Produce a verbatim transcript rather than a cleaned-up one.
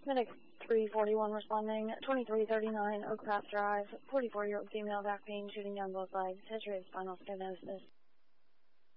Medic three forty-one responding, twenty-three thirty-nine Oak Path Drive, forty-four-year-old female back pain, shooting down both legs, history of spinal stenosis.